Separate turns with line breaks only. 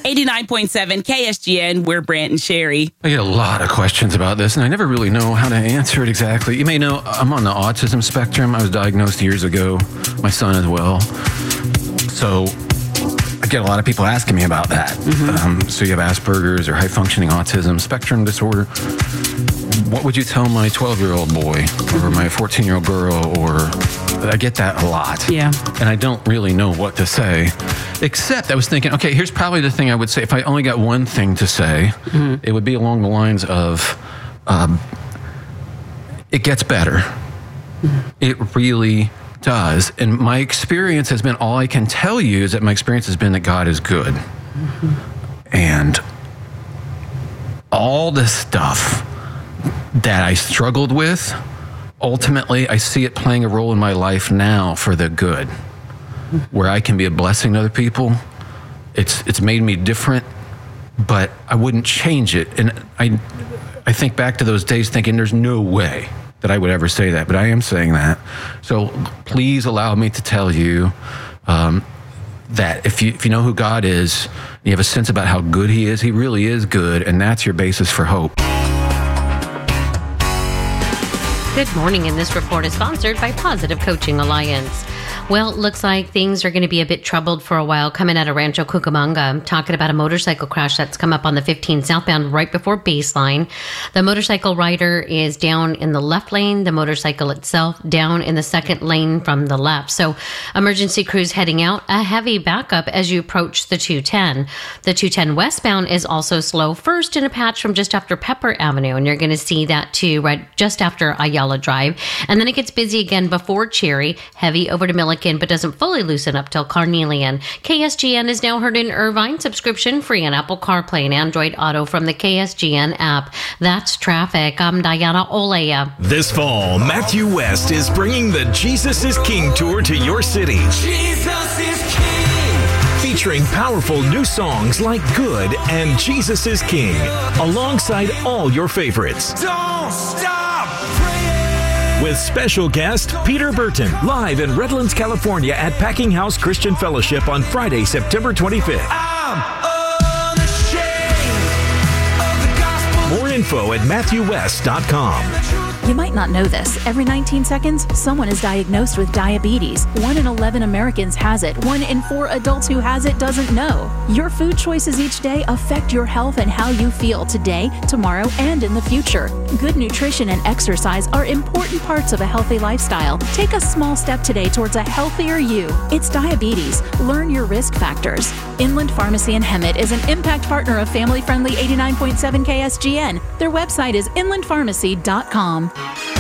89.7 KSGN, we're Brant and Sherry.
I get a lot of questions about this, and I never really know how to answer it exactly. You may know I'm on the autism spectrum. I was diagnosed years ago, my son as well. So I get a lot of people asking me about that. So you have Asperger's or high-functioning autism spectrum disorder. What would you tell my 12-year-old boy or my 14-year-old girl? Or I get that a lot.
Yeah.
And I don't really know what to say. Except I was thinking, okay, here's probably the thing I would say. If I only got one thing to say, it would be along the lines of, it gets better. It really does. And my experience has been, all I can tell you is that my experience has been that God is good. And all the stuff that I struggled with, ultimately, I see it playing a role in my life now for the good, where I can be a blessing to other people. It's made me different, but I wouldn't change it. And I think back to those days thinking there's no way that I would ever say that, but I am saying that. So please allow me to tell you that if you know who God is, you have a sense about how good he is, he really is good, and that's your basis for hope.
Good morning, and this report is sponsored by Positive Coaching Alliance. Well, it looks like things are going to be a bit troubled for a while coming out of Rancho Cucamonga. I'm talking about a motorcycle crash that's come up on the 15 southbound right before Baseline. The motorcycle rider is down in the left lane, the motorcycle itself down in the second lane from the left. So emergency crews heading out, a heavy backup as you approach the 210. The 210 westbound is also slow, first in a patch from just after Pepper Avenue, and you're going to see that too right just after Ayala Drive. And then it gets busy again before Cherry, heavy over to Milliken, but doesn't fully loosen up till Carnelian. KSGN is now heard in Irvine, subscription free on Apple CarPlay and Android Auto from the KSGN app. That's traffic. I'm Diana Olea.
This fall, Matthew West is bringing the Jesus is King tour to your city.
Jesus is King.
Featuring powerful new songs like Good and Jesus is King, alongside all your favorites.
Don't stop.
With special guest Peter Burton, live in Redlands, California at Packing House Christian Fellowship on Friday, September 25th.
I'm unashamed of the gospel.
More info at MatthewWest.com.
You might not know this. Every 19 seconds, someone is diagnosed with diabetes. 1 in 11 Americans has it. 1 in 4 adults who has it doesn't know. Your food choices each day affect your health and how you feel today, tomorrow, and in the future. Good nutrition and exercise are important parts of a healthy lifestyle. Take a small step today towards a healthier you. It's diabetes. Learn your risk factors. Inland Pharmacy in Hemet is an impact partner of family-friendly 89.7 KSGN. Their website is inlandpharmacy.com.